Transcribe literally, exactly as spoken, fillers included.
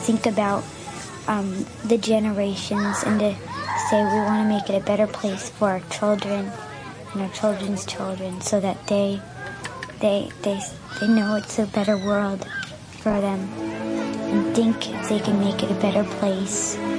think about um, the generations and to say we want to make it a better place for our children and our children's children, so that they they they they know it's a better world for them and think they can make it a better place.